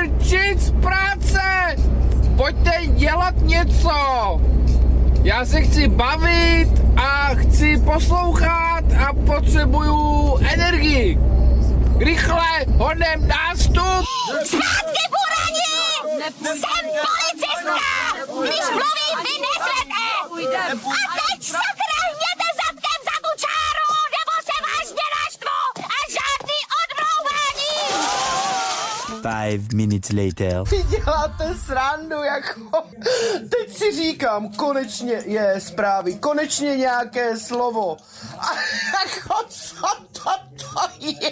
prčit z práce! Pojďte dělat něco! Já se chci bavit a chci poslouchat a potřebuju energii. Rychle, honem nástup! Zpátky, burani! Jsem policistka! Když mluvím, vy neřete! A teď sakra hněte zadkem za tu čáru, nebo se vážně naštvu a žádný odmlouvání! 5 minutes later. Ty děláte srandu, jako... Teď si říkám, konečně je zprávy, konečně nějaké slovo. A jako co to je?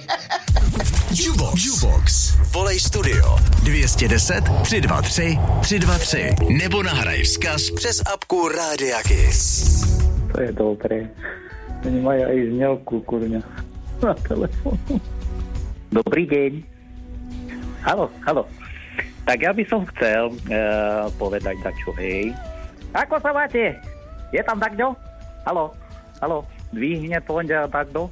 Jubox. Volej studio 210 323 323 nebo nahraj vzkaz přes apku Rádia Kiss. To je dobré. Oni majú aj znělku, kurňa, na telefonu. Dobrý deň. Haló. Tak ja by som chcel povedať dačo, hej. Ako sa máte? Je tam takto? Haló. Dvihne to takto?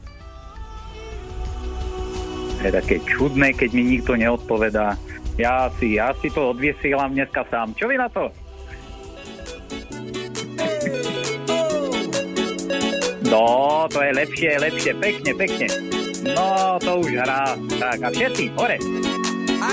Je také čudné, keď mi nikto neodpovedá. Ja si to odviesielam dneska sám. Čo vy na to? No, to je lepšie, pekne. No, to už hrá. Tak, a všetci, hore.